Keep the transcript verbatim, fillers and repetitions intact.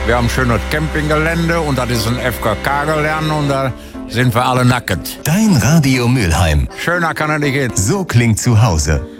Wir haben ein schönes Campinggelände und das ist ein F K K-Gelände und da sind wir alle nackt. Dein Radio Mülheim. Schöner kann er nicht gehen. So klingt zu Hause.